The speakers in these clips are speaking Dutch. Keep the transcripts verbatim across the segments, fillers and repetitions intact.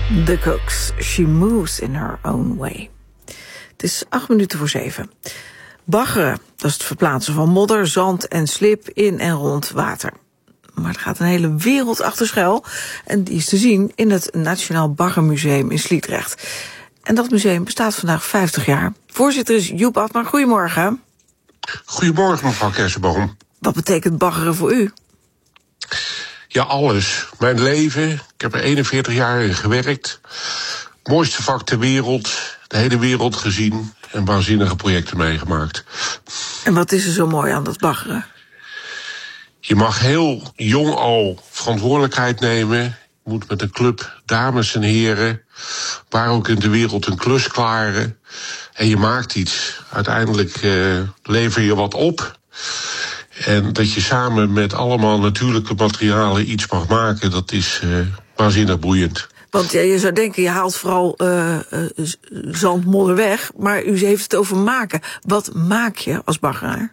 The Cooks, She Moves in Her Own Way. Het is acht minuten voor zeven. Baggeren, dat is het verplaatsen van modder, zand en slip in en rond water. Maar er gaat een hele wereld achter schuil. En die is te zien in het Nationaal Baggermuseum in Sliedrecht. En dat museum bestaat vandaag vijftig jaar. Voorzitter is Joep Atman. Goedemorgen. Goedemorgen, mevrouw Kersenboom. Wat betekent baggeren voor u? Ja, alles. Mijn leven, ik heb er eenenveertig jaar in gewerkt. Mooiste vak ter wereld, de hele wereld gezien en waanzinnige projecten meegemaakt. En wat is er zo mooi aan dat baggeren? Je mag heel jong al verantwoordelijkheid nemen. Je moet met een club dames en heren, waar ook in de wereld, een klus klaren. En je maakt iets. Uiteindelijk uh, lever je wat op. En dat je samen met allemaal natuurlijke materialen iets mag maken, dat is uh, waanzinnig boeiend. Want ja, je zou denken, je haalt vooral uh, uh, zand, modder weg, maar u heeft het over maken. Wat maak je als baggeraar?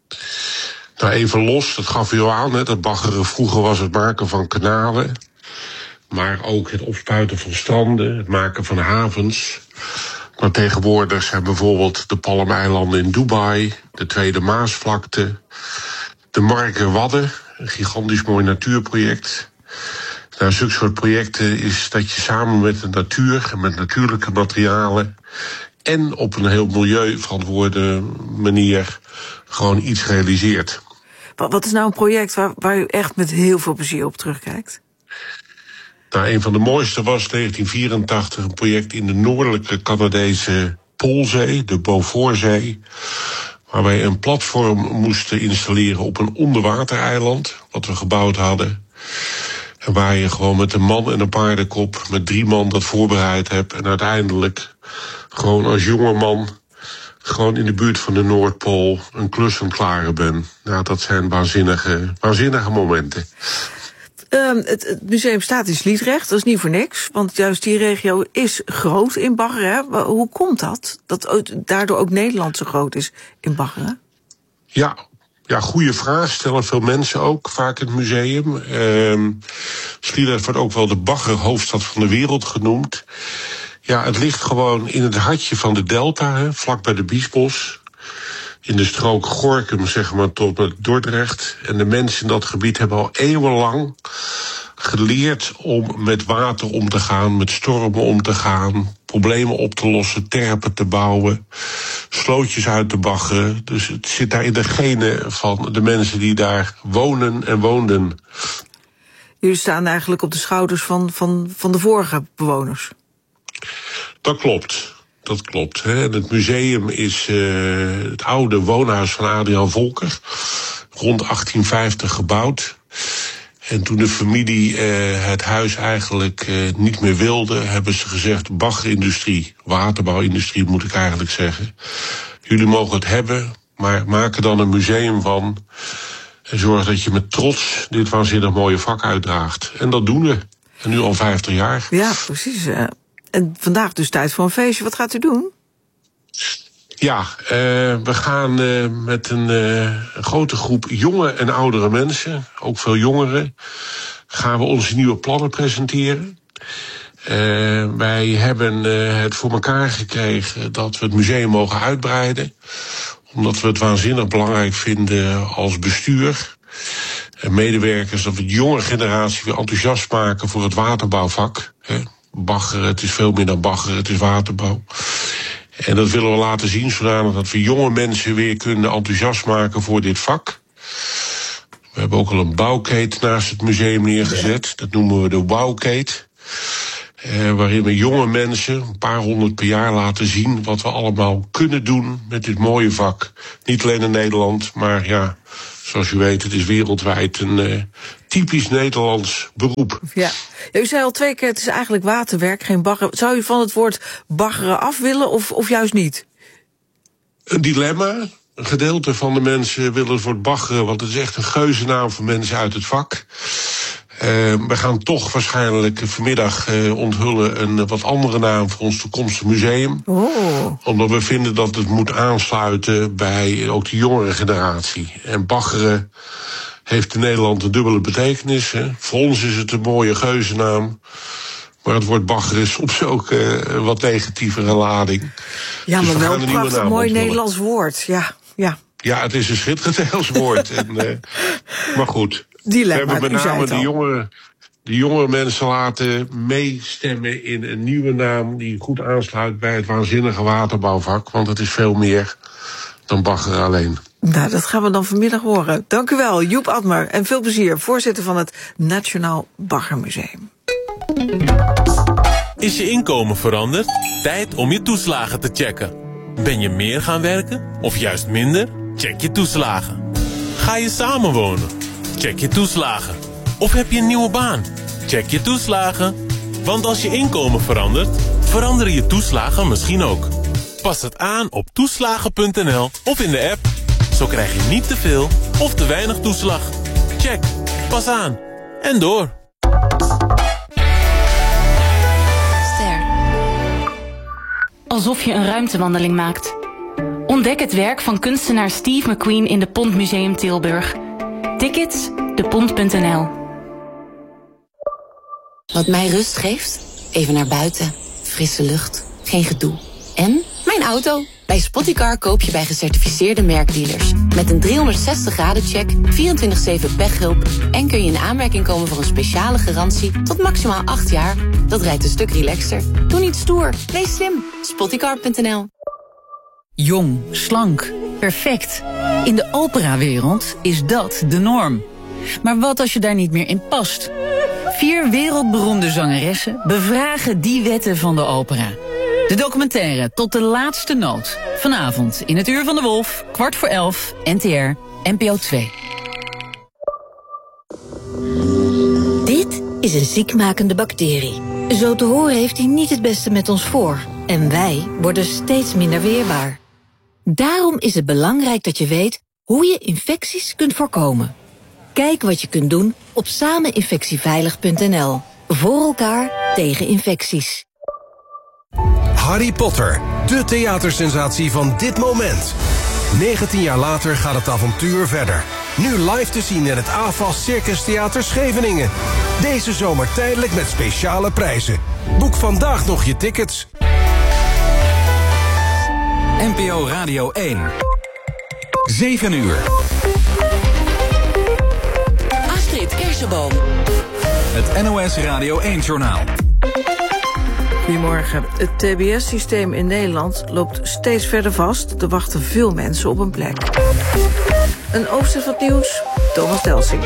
Nou, even los, dat gaf u al aan, hè, dat baggeren vroeger was het maken van kanalen. Maar ook het opspuiten van stranden, het maken van havens. Maar tegenwoordig zijn bijvoorbeeld de Palmeilanden in Dubai, de Tweede Maasvlakte, de Marken Wadden, een gigantisch mooi natuurproject. Nou, zulke soort projecten is dat je samen met de natuur en met natuurlijke materialen en op een heel milieuverantwoorde manier gewoon iets realiseert. Wat is nou een project waar, waar u echt met heel veel plezier op terugkijkt? Nou, een van de mooiste was negentien vierentachtig een project in de noordelijke Canadese Poolzee, de Beaufortzee, waar wij een platform moesten installeren op een onderwatereiland, wat we gebouwd hadden. En waar je gewoon met een man en een paardenkop, met drie man dat voorbereid hebt. En uiteindelijk gewoon als jonge man gewoon in de buurt van de Noordpool een klus aan het klaren bent. Nou, dat zijn waanzinnige, waanzinnige momenten. Um, het, het museum staat in Sliedrecht, dat is niet voor niks. Want juist die regio is groot in baggeren. Hoe komt dat? Dat daardoor ook Nederland zo groot is in baggeren? Ja, ja, goede vraag. Stellen veel mensen ook vaak in het museum. Uh, Sliedrecht wordt ook wel de baggerhoofdstad van de wereld genoemd. Ja, het ligt gewoon in het hartje van de delta, hè, vlak bij de Biesbos. In de strook Gorinchem, zeg maar, tot met Dordrecht. En de mensen in dat gebied hebben al eeuwenlang geleerd om met water om te gaan, met stormen om te gaan, problemen op te lossen, terpen te bouwen, slootjes uit te baggeren. Dus het zit daar in de genen van de mensen die daar wonen en woonden. Jullie staan eigenlijk op de schouders van, van, van de vorige bewoners. Dat klopt. Dat klopt. Hè. Het museum is uh, het oude woonhuis van Adriaan Volker, rond achttien vijftig gebouwd. En toen de familie uh, het huis eigenlijk uh, niet meer wilde, hebben ze gezegd, baggerindustrie, waterbouwindustrie moet ik eigenlijk zeggen. Jullie mogen het hebben, maar maak er dan een museum van. En zorg dat je met trots dit waanzinnig mooie vak uitdraagt. En dat doen we. En nu al vijftig jaar. Ja, precies. Uh... En vandaag dus tijd voor een feestje. Wat gaat u doen? Ja, uh, we gaan uh, met een uh, grote groep jonge en oudere mensen, ook veel jongeren, gaan we onze nieuwe plannen presenteren. Uh, wij hebben uh, het voor elkaar gekregen dat we het museum mogen uitbreiden, omdat we het waanzinnig belangrijk vinden als bestuur en medewerkers, dat we de jonge generatie weer enthousiast maken voor het waterbouwvak. Hè. Baggeren, het is veel meer dan baggeren, het is waterbouw. En dat willen we laten zien, zodanig dat we jonge mensen weer kunnen enthousiast maken voor dit vak. We hebben ook al een bouwkeet naast het museum neergezet. Dat noemen we de Wouwkeet. Eh, waarin we jonge mensen, een paar honderd per jaar, laten zien wat we allemaal kunnen doen met dit mooie vak. Niet alleen in Nederland, maar ja, zoals u weet, het is wereldwijd een uh, typisch Nederlands beroep. Ja. Ja, u zei al twee keer, het is eigenlijk waterwerk, geen baggeren. Zou u van het woord baggeren af willen of, of juist niet? Een dilemma. Een gedeelte van de mensen willen het woord baggeren, want het is echt een geuzennaam voor mensen uit het vak. Uh, we gaan toch waarschijnlijk vanmiddag uh, onthullen een uh, wat andere naam voor ons toekomstig museum. Oh. Omdat we vinden dat het moet aansluiten bij ook de jongere generatie. En baggeren heeft in Nederland een dubbele betekenis. Hè. Voor ons is het een mooie geuzennaam. Maar het woord bagger is soms ook uh, een wat negatievere lading. Ja, dus maar wel een prachtig mooi Nederlands woord. Ja, ja. ja, het is een schitterend Nederlands woord. en, uh, maar goed, Dilemma, we hebben met name de jongere, de jongere mensen laten meestemmen in een nieuwe naam die goed aansluit bij het waanzinnige waterbouwvak. Want het is veel meer dan bagger alleen. Nou, dat gaan we dan vanmiddag horen. Dank u wel, Joep Admer. En veel plezier, voorzitter van het Nationaal Baggermuseum. Is je inkomen veranderd? Tijd om je toeslagen te checken. Ben je meer gaan werken of juist minder? Check je toeslagen. Ga je samenwonen? Check je toeslagen. Of heb je een nieuwe baan? Check je toeslagen. Want als je inkomen verandert, veranderen je toeslagen misschien ook. Pas het aan op toeslagen punt n l of in de app. Zo krijg je niet te veel of te weinig toeslag. Check. Pas aan. En door. Ster. Alsof je een ruimtewandeling maakt. Ontdek het werk van kunstenaar Steve McQueen in de Pont Museum Tilburg. Tickets, de pont punt n l. Wat mij rust geeft? Even naar buiten. Frisse lucht. Geen gedoe. En mijn auto. Bij Spottycar koop je bij gecertificeerde merkdealers. Met een driehonderdzestig graden check, vierentwintig zeven pechhulp... en kun je in aanmerking komen voor een speciale garantie tot maximaal acht jaar. Dat rijdt een stuk relaxter. Doe niet stoer. Wees slim. Spottycar punt n l. Jong, slank, perfect. In de operawereld is dat de norm. Maar wat als je daar niet meer in past? Vier wereldberoemde zangeressen bevragen die wetten van de opera. De documentaire Tot de laatste noot. Vanavond in het Uur van de Wolf, kwart voor elf, N T R, N P O twee. Dit is een ziekmakende bacterie. Zo te horen heeft hij niet het beste met ons voor. En wij worden steeds minder weerbaar. Daarom is het belangrijk dat je weet hoe je infecties kunt voorkomen. Kijk wat je kunt doen op sameninfectieveilig punt n l. Voor elkaar tegen infecties. Harry Potter, de theatersensatie van dit moment. negentien jaar later gaat het avontuur verder. Nu live te zien in het A F A S Circus Theater Scheveningen. Deze zomer tijdelijk met speciale prijzen. Boek vandaag nog je tickets. N P O Radio één. zeven uur. Astrid Kersenboom. Het N O S Radio één-journaal. Goedemorgen. Het T B S-systeem in Nederland loopt steeds verder vast. Er wachten veel mensen op een plek. Een overzicht van het nieuws, Thomas Delsing.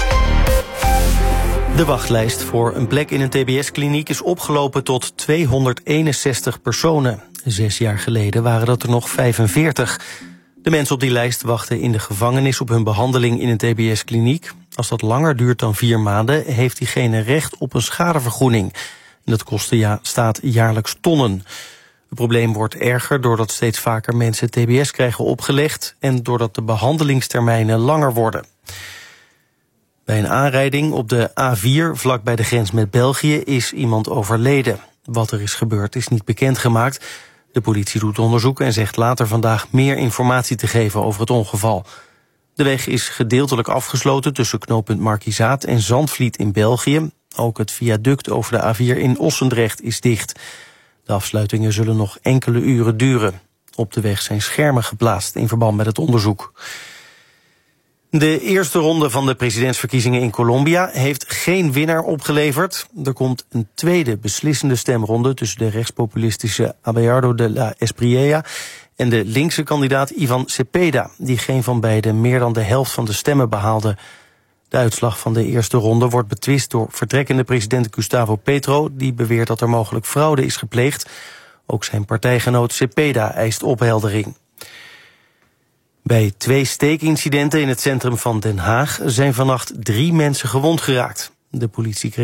De wachtlijst voor een plek in een T B S-kliniek is opgelopen tot tweehonderdeenenzestig personen. Zes jaar geleden waren dat er nog vijfenveertig. De mensen op die lijst wachten in de gevangenis op hun behandeling in een T B S-kliniek. Als dat langer duurt dan vier maanden, heeft diegene recht op een schadevergoeding. En dat kost de staat jaarlijks tonnen. Het probleem wordt erger doordat steeds vaker mensen T B S krijgen opgelegd en doordat de behandelingstermijnen langer worden. Bij een aanrijding op de A vier vlak bij de grens met België is iemand overleden. Wat er is gebeurd is niet bekendgemaakt. De politie doet onderzoek en zegt later vandaag meer informatie te geven over het ongeval. De weg is gedeeltelijk afgesloten tussen knooppunt Markizaat en Zandvliet in België. Ook het viaduct over de A vier in Ossendrecht is dicht. De afsluitingen zullen nog enkele uren duren. Op de weg zijn schermen geplaatst in verband met het onderzoek. De eerste ronde van de presidentsverkiezingen in Colombia heeft geen winnaar opgeleverd. Er komt een tweede beslissende stemronde tussen de rechtspopulistische Abelardo de la Espriella en de linkse kandidaat Ivan Cepeda, die geen van beiden meer dan de helft van de stemmen behaalde. De uitslag van de eerste ronde wordt betwist door vertrekkende president Gustavo Petro, die beweert dat er mogelijk fraude is gepleegd. Ook zijn partijgenoot Cepeda eist opheldering. Bij twee steekincidenten in het centrum van Den Haag zijn vannacht drie mensen gewond geraakt. De politie kreeg